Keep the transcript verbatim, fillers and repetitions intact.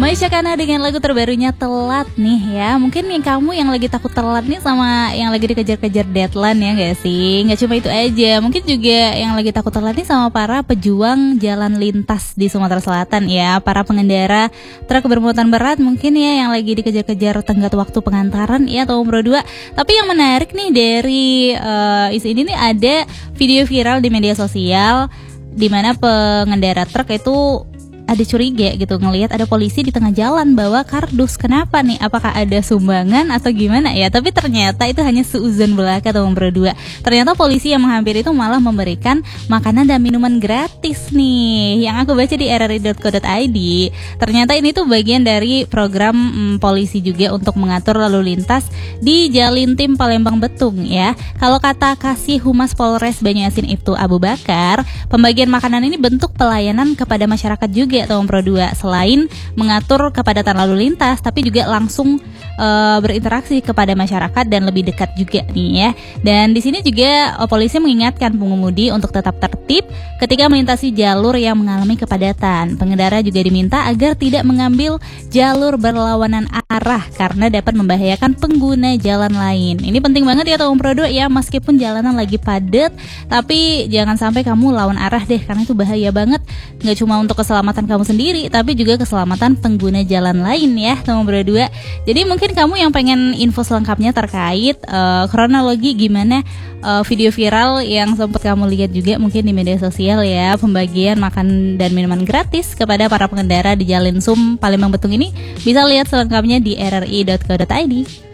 Maisha Kana dengan lagu terbarunya Telat nih ya. Mungkin nih kamu yang lagi takut telat nih sama yang lagi dikejar-kejar deadline ya gak sih? Gak cuma itu aja, mungkin juga yang lagi takut telat nih sama para pejuang jalan lintas di Sumatera Selatan ya. Para pengendara truk bermuatan berat mungkin ya yang lagi dikejar-kejar tenggat waktu pengantaran ya atau umroh dua. Tapi yang menarik nih dari uh, isu ini nih ada video viral di media sosial di mana pengendara truk itu ada curiga gitu ngelihat ada polisi di tengah jalan bawa kardus. Kenapa nih? Apakah ada sumbangan atau gimana ya? Tapi ternyata itu hanya seuzon belaka atau berdua. Ternyata polisi yang menghampiri itu malah memberikan makanan dan minuman gratis nih. Yang aku baca di r r i dot co dot i d. Ternyata ini tuh bagian dari program hmm, polisi juga untuk mengatur lalu lintas di Jalintim Palembang Betung ya. Kalau kata Kasih Humas Polres Banyuasin Ibtu Abu Bakar, pembagian makanan ini bentuk pelayanan kepada masyarakat juga atau Pro dua, selain mengatur kepadatan lalu lintas tapi juga langsung uh, berinteraksi kepada masyarakat dan lebih dekat juga nih ya. Dan di sini juga uh, polisi mengingatkan pengemudi untuk tetap tertib ketika melintasi jalur yang mengalami kepadatan. Pengendara juga diminta agar tidak mengambil jalur berlawanan arah karena dapat membahayakan pengguna jalan lain. Ini penting banget ya atau Pro dua ya, meskipun jalanan lagi padat tapi jangan sampai kamu lawan arah deh, karena itu bahaya banget. Nggak cuma untuk keselamatan kamu sendiri tapi juga keselamatan pengguna jalan lain ya teman berdua. Jadi mungkin kamu yang pengen info selengkapnya terkait uh, kronologi gimana uh, video viral yang sempat kamu lihat juga mungkin di media sosial ya, pembagian makan dan minuman gratis kepada para pengendara di Jalan Sum Palembang Betung ini, bisa lihat selengkapnya di r r i dot co dot i d.